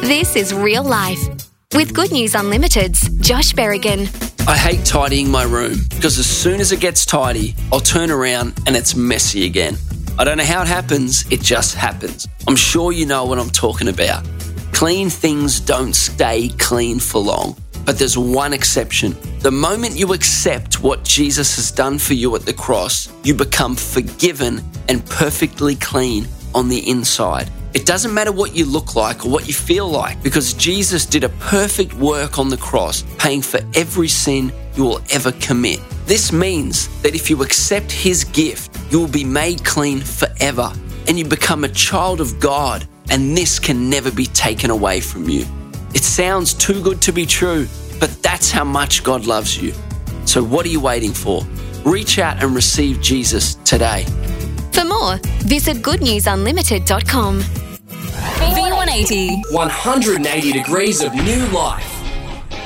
This is Real Life with Good News Unlimited's Josh Berrigan. I hate tidying my room because as soon as it gets tidy, I'll turn around and it's messy again. I don't know how it happens, it just happens. I'm sure you know what I'm talking about. Clean things don't stay clean for long, but there's one exception. The moment you accept what Jesus has done for you at the cross, you become forgiven and perfectly clean on the inside. It doesn't matter what you look like or what you feel like, because Jesus did a perfect work on the cross, paying for every sin you will ever commit. This means that if you accept his gift, you will be made clean forever, and you become a child of God, and this can never be taken away from you. It sounds too good to be true, but that's how much God loves you. So what are you waiting for? Reach out and receive Jesus today. For more, visit goodnewsunlimited.com. V180. 180 degrees of new life.